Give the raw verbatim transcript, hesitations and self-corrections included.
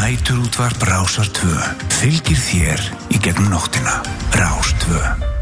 Næturútvarp Rásar tvö fylgir þér í gegnum nóttina. Rás tvö.